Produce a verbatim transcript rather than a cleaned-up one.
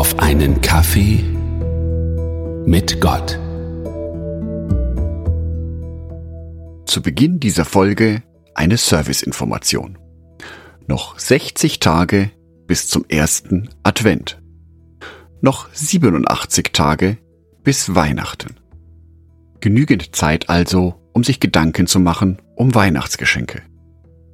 auf einen Kaffee mit Gott. Zu Beginn dieser Folge eine Serviceinformation. Noch sechzig Tage bis zum ersten Advent. Noch siebenundachtzig Tage bis Weihnachten. Genügend Zeit also, um sich Gedanken zu machen um Weihnachtsgeschenke.